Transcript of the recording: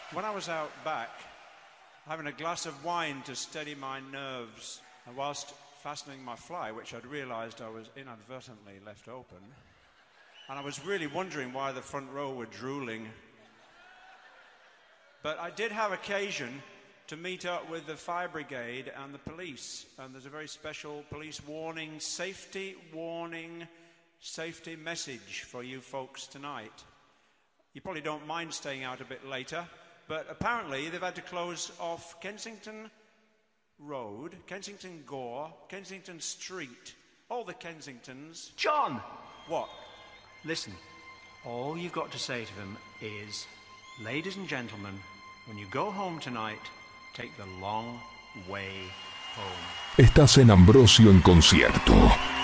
When I was out back, having a glass of wine to steady my nerves, and whilst fastening my fly, which I'd realised I was inadvertently left open, and I was really wondering why the front row were drooling. But I did have occasion to meet up with the fire brigade and the police, and there's a very special police safety message for you folks tonight. You probably don't mind staying out a bit later, but apparently they've had to close off Kensington Road, Kensington Gore, Kensington Street, all the Kensingtons. John! What? Listen, all you've got to say to them is, ladies and gentlemen, when you go home tonight, take the long way home. Estás en Ambrosio en concierto.